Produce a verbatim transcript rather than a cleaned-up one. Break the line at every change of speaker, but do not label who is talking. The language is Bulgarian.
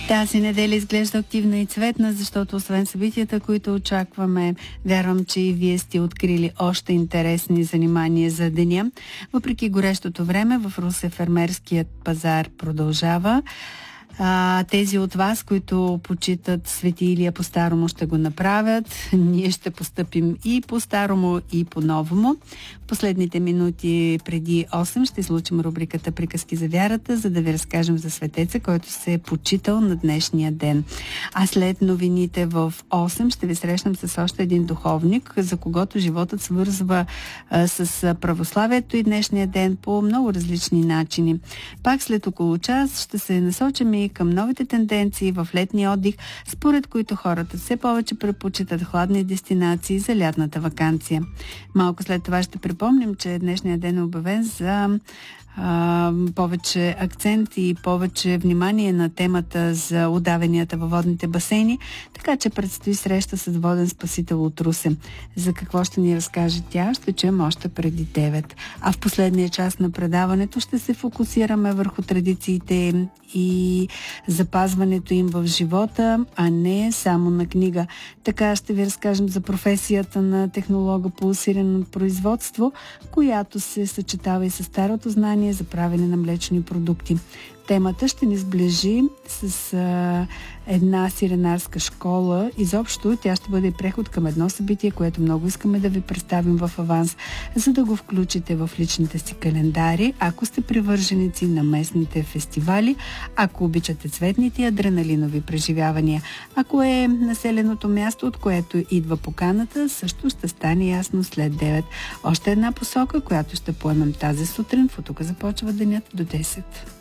Тази неделя изглежда активна и цветна, защото освен събитията, които очакваме, вярвам, че и вие сте открили още интересни занимания за деня. Въпреки горещото време, в Русе фермерският пазар продължава. А, тези от вас, които почитат Свети Илия по-старому, ще го направят. Ние ще постъпим и по-старому, и по-новому. В последните минути преди осем ще излучим рубриката Приказки за вярата, за да ви разкажем за светеца, който се е почитал на днешния ден. А след новините в осем ще ви срещнем с още един духовник, за когото животът свързва а, с православието и днешния ден по много различни начини. Пак след около час ще се насочим и към новите тенденции в летния отдих, според които хората все повече предпочитат хладни дестинации за лятната ваканция. Малко след това ще припомним, че днешният ден е обявен за а, повече акцент и повече внимание на темата за удавенията във водните басейни, така че предстои среща с воден спасител от Русе. За какво ще ни разкаже тя, ще чуем още преди девет. А в последния час на предаването ще се фокусираме върху традициите и запазването им в живота, а не само на книга. Така ще ви разкажем за професията на технолога по сирено производство, която се съчетава и с старото знание за правене на млечни продукти. Темата ще ни сближи с а, една сиренарска школа. Изобщо тя ще бъде преход към едно събитие, което много искаме да ви представим в аванс, за да го включите в личните си календари, ако сте привърженици на местните фестивали, ако обичате цветните адреналинови преживявания. Ако е населеното място, от което идва поканата, също ще стане ясно след девет. Още една посока, която ще поемем тази сутрин. В Тука започва денят до десет.